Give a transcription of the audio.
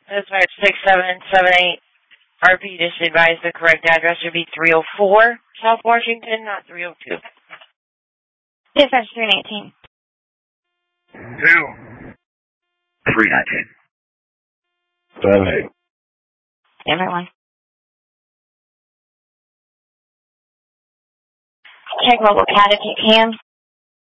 Dispatch 6778 RP just advised the correct address would be 304 South Washington, not 302. Dispatch 319. 319. 78. Everyone. Check local cat if you can.